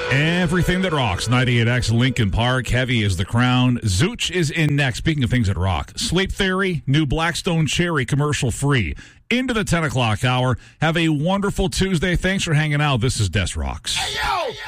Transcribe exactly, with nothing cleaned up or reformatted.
Everything that rocks. ninety-eight X Lincoln Park. Heavy is the crown. Zooch is in next. Speaking of things that rock. Sleep Theory, new Blackstone Cherry commercial free. Into the ten o'clock hour. Have a wonderful Tuesday. Thanks for hanging out. This is Des Rocks. Hey, yo!